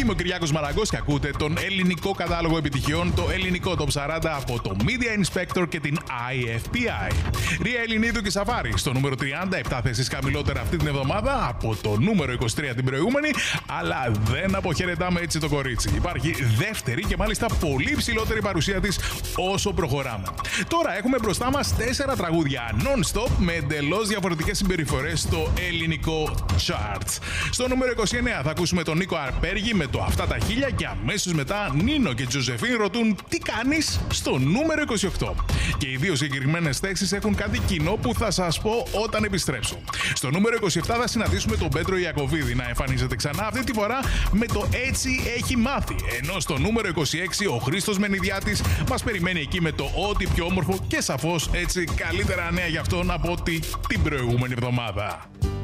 Είμαι ο Κυριάκος Μαραγκός και ακούτε τον ελληνικό κατάλογο επιτυχιών, το ελληνικό Top 40 από το Media Inspector και την IFPI. Ρία Ελληνίδου και Σαφάρη στο νούμερο 30, 7 θέσεις χαμηλότερα αυτή την εβδομάδα από το νούμερο 23 την προηγούμενη, αλλά δεν αποχαιρετάμε έτσι το κορίτσι. Υπάρχει δεύτερη και μάλιστα πολύ ψηλότερη παρουσία της όσο προχωράμε. Τώρα έχουμε μπροστά μας 4 τραγούδια non-stop με εντελώς διαφορετικές συμπεριφορές στο ελληνικό charts. Στο νούμερο 29 θα ακούσουμε τον Νίκο Αρπέργη με το «Αυτά τα χίλια» και αμέσως μετά Νίνο και Τζοζεφίν ρωτούν «Τι κάνεις?» στο νούμερο 28. Και οι δύο συγκεκριμένες θέσεις έχουν κάτι κοινό που θα σας πω όταν επιστρέψω. Στο νούμερο 27 θα συναντήσουμε τον Πέτρο Ιακωβίδη να εμφανίζεται ξανά, αυτή τη φορά με το «Έτσι έχει μάθει». Ενώ στο νούμερο 26 ο Χρήστος Μενιδιάτης μας περιμένει εκεί με το «Ό,τι πιο όμορφο» και σαφώς έτσι καλύτερα νέα για αυτόν από ό,τι την προηγούμενη εβδομάδα.